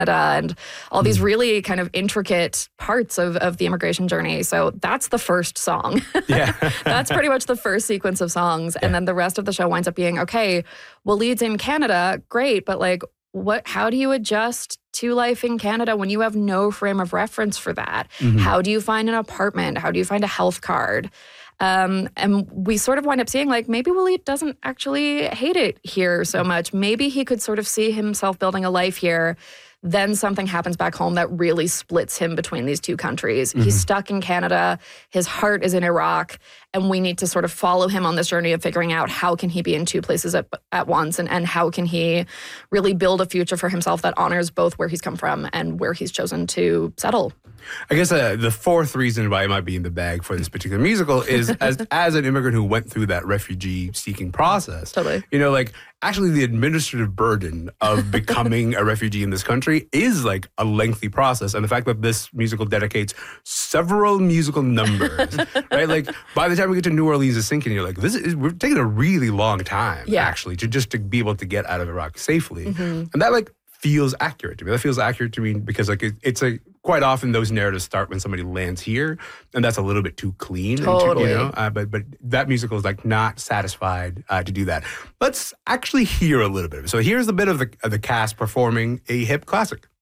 and all these really kind of intricate parts of the immigration journey. So that's the first song. Yeah. That's pretty much the first sequence of songs. And then the rest of the show winds up being, okay, Waleed's in Canada, great, but like, how do you adjust to life in Canada when you have no frame of reference for that? How do you find an apartment? How do you find a health card? And we sort of wind up seeing like maybe Waleed doesn't actually hate it here so much. Maybe he could sort of see himself building a life here. Then something happens back home that really splits him between these two countries. He's stuck in Canada. His heart is in Iraq. And we need to sort of follow him on this journey of figuring out how can he be in two places at once and how can he really build a future for himself that honors both where he's come from and where he's chosen to settle. I guess the fourth reason why it might be in the bag for this particular musical is as an immigrant who went through that refugee-seeking process. Totally. You know, like, actually the administrative burden of becoming a refugee in this country is, like, a lengthy process. And the fact that this musical dedicates several musical numbers, right? Like, by the time we get to New Orleans is sinking, you're like, we're taking a really long time, actually, to be able to get out of Iraq safely. And that, like, feels accurate to me. That feels accurate to me because, like, it's like quite often those narratives start when somebody lands here, and that's a little bit too clean. Totally. But that musical is like not satisfied to do that. Let's actually hear a little bit of it. So here's a bit of the cast performing a hip classic.